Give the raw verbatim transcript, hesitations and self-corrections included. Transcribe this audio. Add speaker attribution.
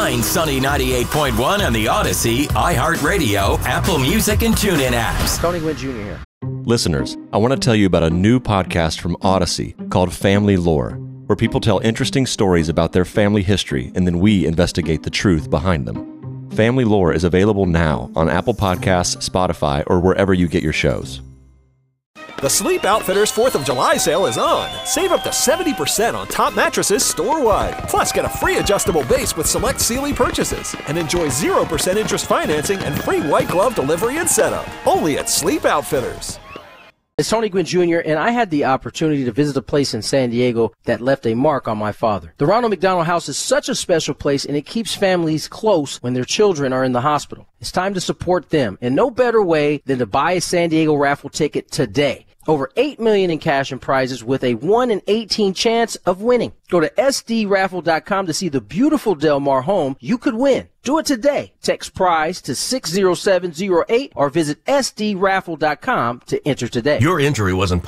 Speaker 1: Find Sunny ninety-eight point one on the Odyssey, iHeartRadio, Apple Music, and TuneIn apps.
Speaker 2: Tony Gwynn Junior here.
Speaker 3: Listeners, I want to tell you about a new podcast from Odyssey called Family Lore, where people tell interesting stories about their family history and then we investigate the truth behind them. Family Lore is available now on Apple Podcasts, Spotify, or wherever you get your shows.
Speaker 4: The Sleep Outfitters fourth of July sale is on. Save up to seventy percent on top mattresses store-wide. Plus, get a free adjustable base with select Sealy purchases. And enjoy zero percent interest financing and free white glove delivery and setup. Only at Sleep Outfitters.
Speaker 2: It's Tony Gwynn Junior, and I had the opportunity to visit a place in San Diego that left a mark on my father. The Ronald McDonald House is such a special place, and it keeps families close when their children are in the hospital. It's time to support them, and no better way than to buy a San Diego raffle ticket today. Over eight million dollars in cash and prizes with a one in eighteen chance of winning. Go to S D raffle dot com to see the beautiful Del Mar home you could win. Do it today. Text prize to six zero seven zero eight or visit S D raffle dot com to enter today.
Speaker 5: Your injury wasn't